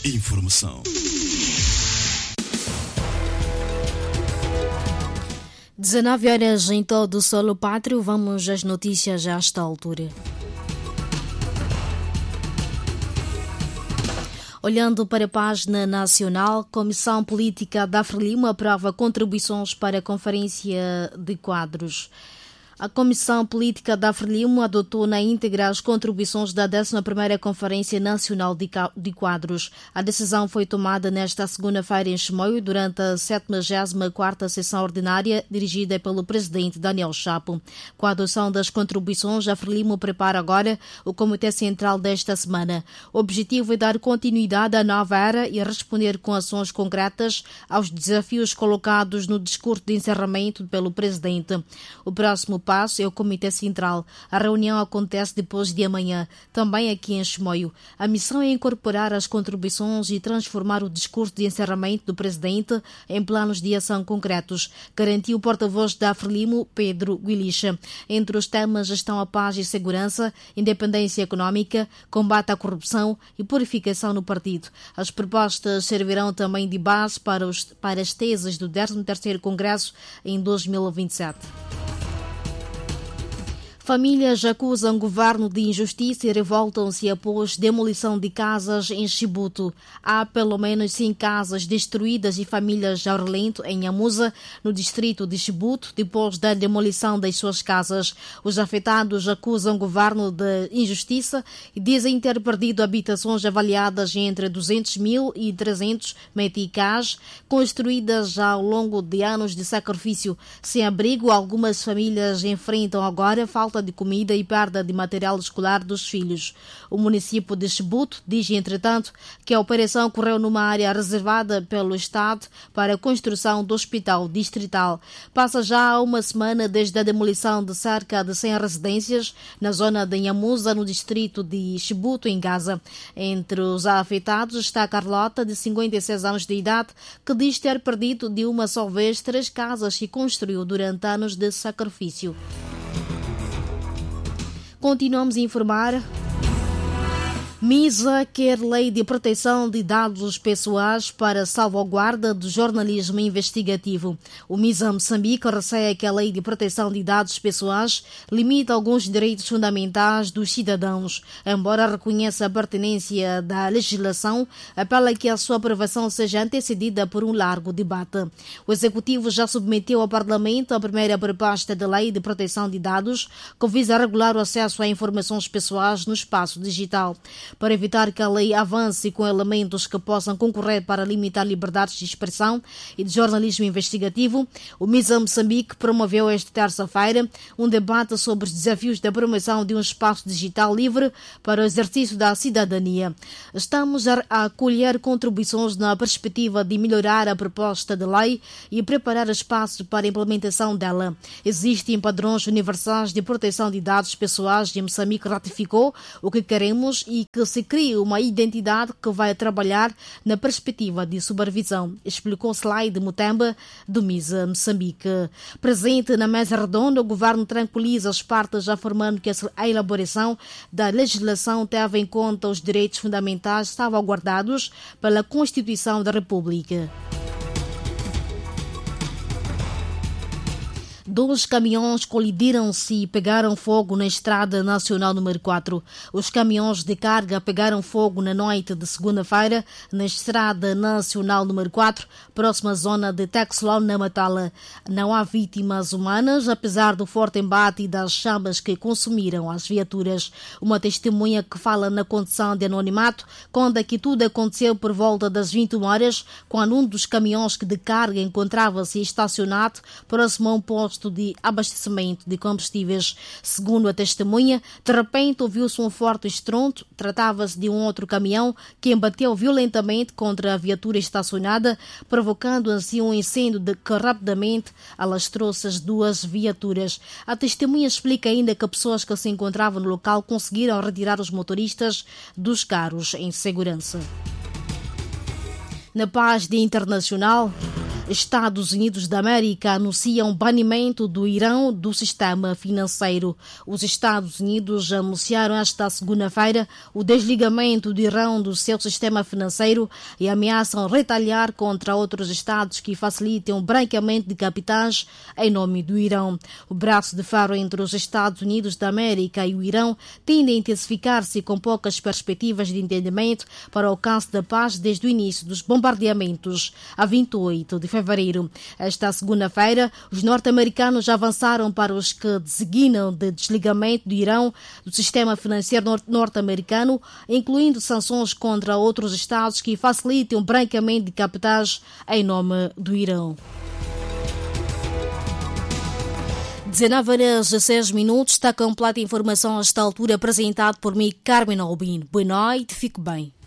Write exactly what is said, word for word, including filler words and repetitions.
Informação. dezenove horas em todo o solo pátrio. Vamos às notícias a esta altura. Olhando para a página nacional, Comissão Política da Frelimo aprova contribuições para a Conferência de Quadros. A Comissão Política da Frelimo adotou na íntegra as contribuições da décima primeira Conferência Nacional de Quadros. A decisão foi tomada nesta segunda-feira em Chimoio, durante a setenta e quarta sessão ordinária, dirigida pelo presidente Daniel Chapo. Com a adoção das contribuições, a Frelimo prepara agora o Comitê Central desta semana. O objetivo é dar continuidade à nova era e responder com ações concretas aos desafios colocados no discurso de encerramento pelo presidente. O próximo passo é o Comitê Central. A reunião acontece depois de amanhã, também aqui em Chimoio. A missão é incorporar as contribuições e transformar o discurso de encerramento do presidente em planos de ação concretos, garantiu o porta-voz da Frelimo, Pedro Guilicha. Entre os temas estão a paz e segurança, independência económica, combate à corrupção e purificação no partido. As propostas servirão também de base para, os, para as teses do décimo terceiro Congresso em dois mil e vinte e sete. Famílias acusam o governo de injustiça e revoltam-se após demolição de casas em Chibuto. Há pelo menos cinco casas destruídas e famílias ao relento em Amusa, no distrito de Chibuto, depois da demolição das suas casas. Os afetados acusam o governo de injustiça e dizem ter perdido habitações avaliadas entre duzentos mil e trezentos meticais, construídas ao longo de anos de sacrifício. Sem abrigo, algumas famílias enfrentam agora falta de comida e perda de material escolar dos filhos. O município de Chibuto diz, entretanto, que a operação ocorreu numa área reservada pelo Estado para a construção do hospital distrital. Passa já uma semana desde a demolição de cerca de cem residências na zona de Nhamusa, no distrito de Chibuto, em Gaza. Entre os afetados está Carlota, de cinquenta e seis anos de idade, que diz ter perdido de uma só vez três casas que construiu durante anos de sacrifício. Continuamos a informar. MISA quer lei de proteção de dados pessoais para salvaguarda do jornalismo investigativo. O MISA Moçambique receia que a lei de proteção de dados pessoais limita alguns direitos fundamentais dos cidadãos. Embora reconheça a pertinência da legislação, apela que a sua aprovação seja antecedida por um largo debate. O Executivo já submeteu ao Parlamento a primeira proposta de lei de proteção de dados, que visa regular o acesso a informações pessoais no espaço digital. Para evitar que a lei avance com elementos que possam concorrer para limitar liberdades de expressão e de jornalismo investigativo, o MISA Moçambique promoveu esta terça-feira um debate sobre os desafios da promoção de um espaço digital livre para o exercício da cidadania. Estamos a acolher contribuições na perspectiva de melhorar a proposta de lei e preparar espaço para a implementação dela. Existem padrões universais de proteção de dados pessoais e Moçambique ratificou o que queremos e que se crie uma identidade que vai trabalhar na perspectiva de supervisão, explicou Slide Mutemba, do MISA Moçambique. Presente na mesa redonda, o governo tranquiliza as partes, afirmando que a elaboração da legislação teve em conta os direitos fundamentais salvaguardados pela Constituição da República. Dois caminhões colidiram-se e pegaram fogo na Estrada Nacional número quatro. Os caminhões de carga pegaram fogo na noite de segunda-feira na Estrada Nacional número quatro, próxima à zona de Texlon, na Matala. Não há vítimas humanas, apesar do forte embate e das chamas que consumiram as viaturas. Uma testemunha que fala na condição de anonimato conta que tudo aconteceu por volta das vinte e uma horas, quando um dos caminhões de carga encontrava-se estacionado próximo a um posto de abastecimento de combustíveis. Segundo a testemunha, de repente ouviu-se um forte estrondo. Tratava-se de um outro caminhão que embateu violentamente contra a viatura estacionada, provocando assim um incêndio de que rapidamente alastrou-se as duas viaturas. A testemunha explica ainda que pessoas que se encontravam no local conseguiram retirar os motoristas dos carros em segurança. Na paz de internacional, Estados Unidos da América anunciam banimento do Irão do sistema financeiro. Os Estados Unidos anunciaram esta segunda-feira o desligamento do Irão do seu sistema financeiro e ameaçam retaliar contra outros Estados que facilitem o branqueamento de capitais em nome do Irão. O braço de ferro entre os Estados Unidos da América e o Irão tende a intensificar-se com poucas perspectivas de entendimento para o alcance da paz desde o início dos bombardeamentos a vinte e oito de fevereiro. Esta segunda-feira, os norte-americanos avançaram para os que designam de desligamento do Irão do sistema financeiro norte-americano, incluindo sanções contra outros Estados que facilitem o branqueamento de capitais em nome do Irão. dezenove horas e seis minutos, está completa a informação a esta altura apresentada por mim, Carmen Albino. Boa noite, fique bem.